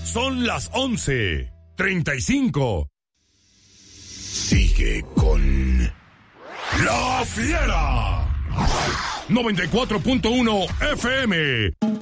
Son las 11:35. Sigue con La Fiera. 94.1 FM.